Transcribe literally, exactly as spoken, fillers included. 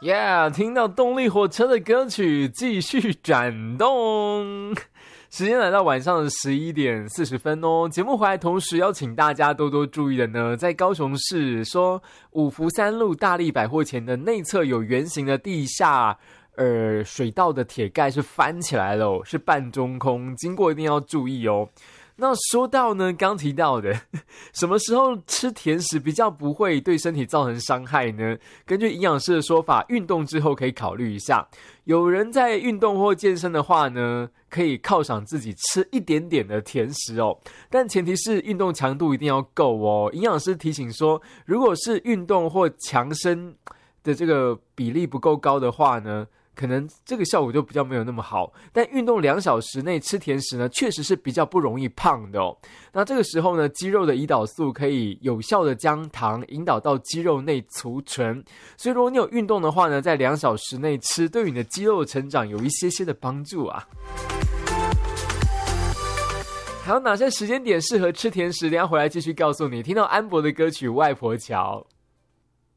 Yeah， 听到动力火车的歌曲，继续转动。时间来到晚上的十一点四十分哦。节目回来同时要请大家多多注意的呢，在高雄市说五福三路大利百货前的内侧有圆形的地下呃水道的铁盖是翻起来了、哦，是半中空，经过一定要注意哦。那说到呢，刚提到的什么时候吃甜食比较不会对身体造成伤害呢？根据营养师的说法，运动之后可以考虑一下。有人在运动或健身的话呢，可以犒赏自己吃一点点的甜食哦，但前提是运动强度一定要够哦。营养师提醒说，如果是运动或强身的这个比例不够高的话呢，可能这个效果就比较没有那么好，但运动两小时内吃甜食呢，确实是比较不容易胖的哦。那这个时候呢，肌肉的胰岛素可以有效的将糖引导到肌肉内储存，所以如果你有运动的话呢，在两小时内吃，对于你的肌肉的成长有一些些的帮助啊。还有哪些时间点适合吃甜食？等一下回来继续告诉你。听到安博的歌曲《外婆桥》。